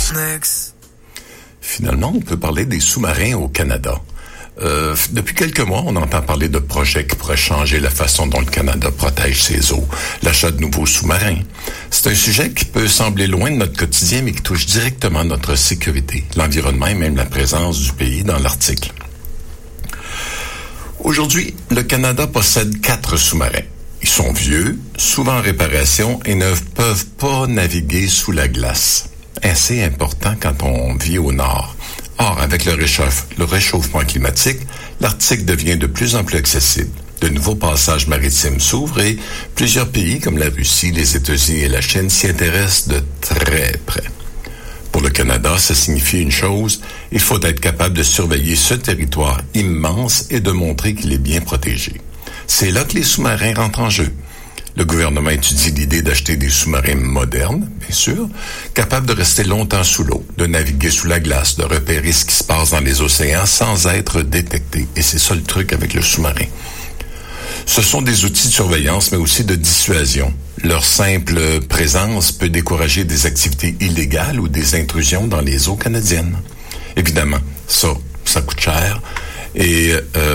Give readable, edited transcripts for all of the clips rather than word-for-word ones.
Finalement, on peut parler des sous-marins au Canada. Depuis quelques mois, on entend parler de projets qui pourraient changer la façon dont le Canada protège ses eaux, l'achat de nouveaux sous-marins. C'est un sujet qui peut sembler loin de notre quotidien, mais qui touche directement notre sécurité, l'environnement et même la présence du pays dans l'Arctique. Aujourd'hui, le Canada possède 4 sous-marins. Ils sont vieux, souvent en réparation et ne peuvent pas naviguer sous la glace. Assez important quand on vit au nord. Or, avec le réchauffement climatique, l'Arctique devient de plus en plus accessible. De nouveaux passages maritimes s'ouvrent et plusieurs pays comme la Russie, les États-Unis et la Chine s'y intéressent de très près. Pour le Canada, ça signifie une chose, il faut être capable de surveiller ce territoire immense et de montrer qu'il est bien protégé. C'est là que les sous-marins rentrent en jeu. Le gouvernement étudie l'idée d'acheter des sous-marins modernes, bien sûr, capables de rester longtemps sous l'eau, de naviguer sous la glace, de repérer ce qui se passe dans les océans sans être détectés. Et c'est ça le truc avec le sous-marin. Ce sont des outils de surveillance, mais aussi de dissuasion. Leur simple présence peut décourager des activités illégales ou des intrusions dans les eaux canadiennes. Évidemment, ça coûte cher. Et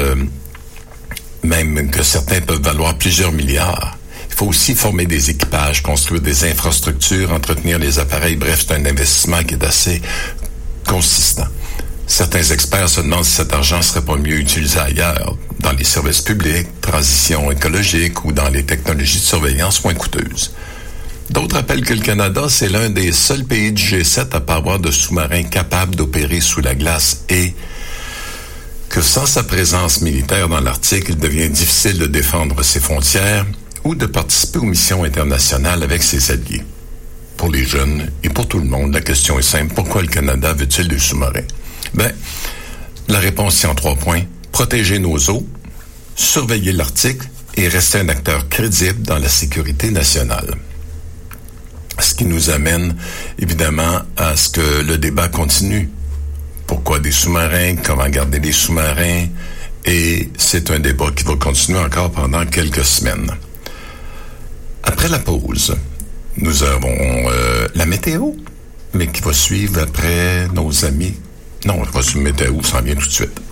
même que certains peuvent valoir plusieurs milliards. Il faut aussi former des équipages, construire des infrastructures, entretenir les appareils. Bref, c'est un investissement qui est assez consistant. Certains experts se demandent si cet argent serait pas mieux utilisé ailleurs, dans les services publics, transition écologique ou dans les technologies de surveillance moins coûteuses. D'autres rappellent que le Canada, c'est l'un des seuls pays du G7 à pas avoir de sous-marins capables d'opérer sous la glace et que sans sa présence militaire dans l'Arctique, il devient difficile de défendre ses frontières ou de participer aux missions internationales avec ses alliés. Pour les jeunes et pour tout le monde, la question est simple. Pourquoi le Canada veut-il des sous-marins? La réponse est en 3 points. Protéger nos eaux, surveiller l'Arctique et rester un acteur crédible dans la sécurité nationale. Ce qui nous amène, évidemment, à ce que le débat continue. Pourquoi des sous-marins? Comment garder les sous-marins? Et c'est un débat qui va continuer encore pendant quelques semaines. Après la pause, nous avons la météo, mais qui va suivre après nos amis. Non, on va suivre la météo, ça en vient tout de suite.